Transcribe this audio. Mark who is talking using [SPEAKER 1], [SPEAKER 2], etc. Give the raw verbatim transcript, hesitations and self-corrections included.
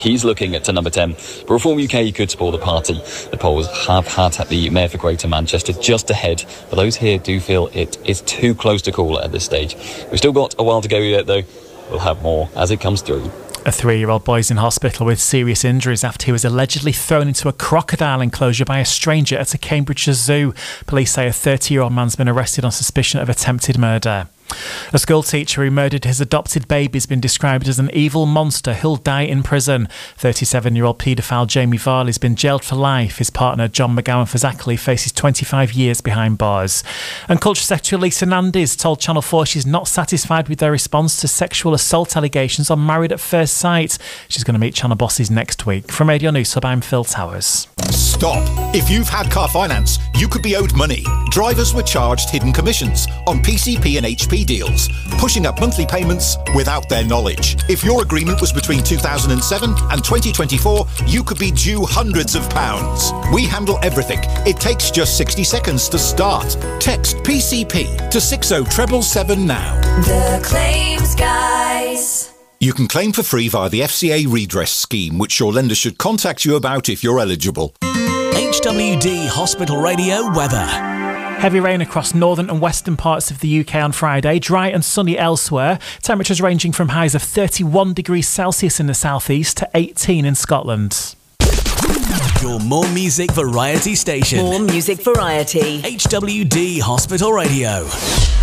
[SPEAKER 1] He's looking at to number ten. But Reform U K could spoil the party. The polls have had the Mayor for Greater Manchester just ahead, but those here do feel it is too close to call at this stage. We've still got a while to go yet, though. We'll have more as it comes through.
[SPEAKER 2] A three-year-old boy is in hospital with serious injuries after he was allegedly thrown into a crocodile enclosure by a stranger at a Cambridgeshire zoo. Police say a thirty-year-old man's been arrested on suspicion of attempted murder. A school teacher who murdered his adopted baby has been described as an evil monster who'll die in prison. thirty-seven-year-old paedophile Jamie Varley has been jailed for life. His partner John McGowan-Fazakerley faces twenty-five years behind bars. And Culture Secretary Lisa Nandes told Channel four she's not satisfied with their response to sexual assault allegations on Married at First Sight. She's going to meet Channel bosses next week. From Radio News Hub, I'm Phil Towers.
[SPEAKER 3] Stop! If you've had car finance, you could be owed money. Drivers were charged hidden commissions on P C P and H P deals, pushing up monthly payments without their knowledge. If your agreement was between two thousand seven and twenty twenty-four, you could be due hundreds of pounds. We handle everything. It takes just sixty seconds to start. Text P C P to six oh seven seven now.
[SPEAKER 4] The Claims Guys.
[SPEAKER 3] You can claim for free via the F C A redress scheme, which your lender should contact you about if you're eligible.
[SPEAKER 5] H W D Hospital Radio weather.
[SPEAKER 2] Heavy rain across northern and western parts of the U K on Friday, dry and sunny elsewhere. Temperatures ranging from highs of thirty-one degrees Celsius in the southeast to eighteen in Scotland.
[SPEAKER 5] Your more music variety station.
[SPEAKER 4] More music variety.
[SPEAKER 5] H W D Hospital Radio.